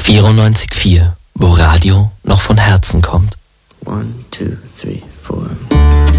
94,4, wo Radio noch von Herzen kommt. 1, 2, 3, 4.